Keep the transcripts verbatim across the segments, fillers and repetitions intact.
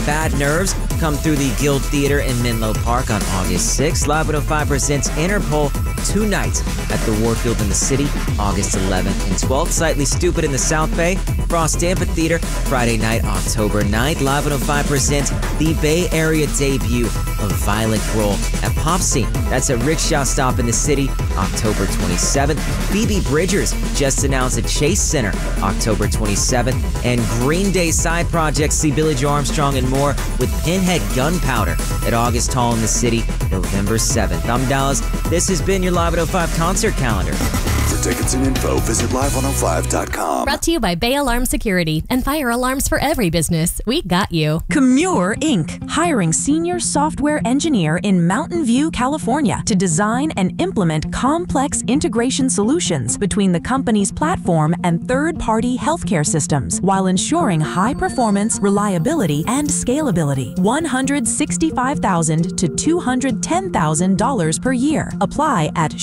Bad Nerves come through the Guild Theater in Menlo Park on August sixth. Live one oh five presents Interpol two nights at the Warfield in the City, August eleventh and twelfth. Slightly Stupid in the South Bay, Frost Amphitheater, Friday night, October ninth. Live one oh five presents the Bay Area debut of Violet Grohl at Pop Scene. That's at Rickshaw Stop in the City, October twenty-seventh. Phoebe Bridgers just announced at Chase Center, October twenty-seventh. And Green Day side projects see Billie Joe Armstrong and more with Pinhead Gunpowder at August Hall in the City, November seventh. I'm Dallas. This has been your Live one oh five concert calendar. For tickets and info, visit live one oh five dot com. Brought to you by Bay Alarm Security and fire alarms for every business. We got you. Comure Incorporated, hiring senior software engineer in Mountain View, California to design and implement complex integration solutions between the company's platform and third-party healthcare systems while ensuring high performance, reliability, and scalability. one hundred sixty-five thousand dollars to two hundred ten thousand dollars per year. Apply at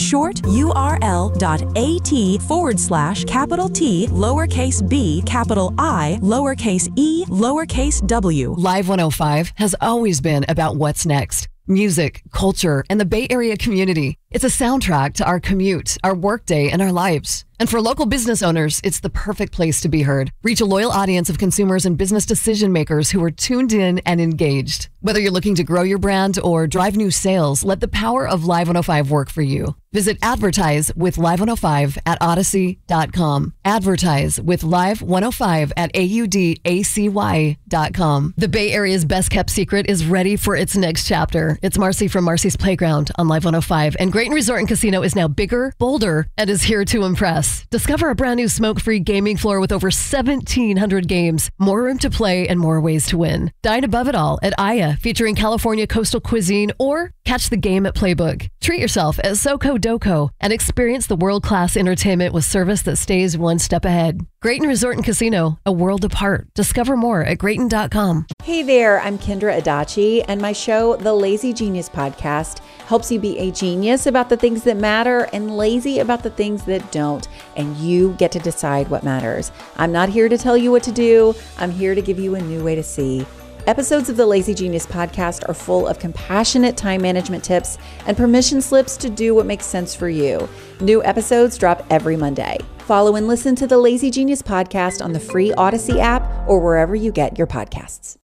shorturl.at forward slash capital T, lowercase b, capital I, lowercase e, lowercase w. Live one oh five has always been about what's next. Music, culture, and the Bay Area community. It's a soundtrack to our commute, our workday, and our lives. And for local business owners, it's the perfect place to be heard. Reach a loyal audience of consumers and business decision makers who are tuned in and engaged. Whether you're looking to grow your brand or drive new sales, let the power of Live one oh five work for you. Visit Advertise with Live one oh five at Odyssey dot com. Advertise with Live one oh five at A U D A C Y dot com. The Bay Area's best kept secret is ready for its next chapter. It's Marcy from Marcy's Playground on Live one oh five, and Grayton Resort and Casino is now bigger, bolder, and is here to impress. Discover a brand new smoke-free gaming floor with over seventeen hundred games, more room to play, and more ways to win. Dine above it all at Aya, featuring California coastal cuisine, or catch the game at Playbook. Treat yourself at SoCo Doco and experience the world-class entertainment with service that stays one step ahead. Grayton Resort and Casino, a world apart. Discover more at Grayton dot com. Hey there, I'm Kendra Adachi, and my show, The Lazy Genius Podcast, helps you be a genius about the things that matter and lazy about the things that don't, and you get to decide what matters. I'm not here to tell you what to do. I'm here to give you a new way to see. Episodes of the Lazy Genius Podcast are full of compassionate time management tips and permission slips to do what makes sense for you. New episodes drop every Monday. Follow and listen to the Lazy Genius Podcast on the free Odyssey app or wherever you get your podcasts.